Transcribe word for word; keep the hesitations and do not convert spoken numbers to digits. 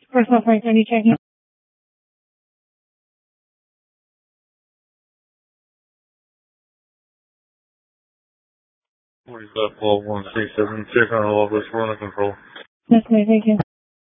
First off, right, ready, checking. forty-five, twelve, one, six, seven, check on all of us, we're under control. That's clear, thank you.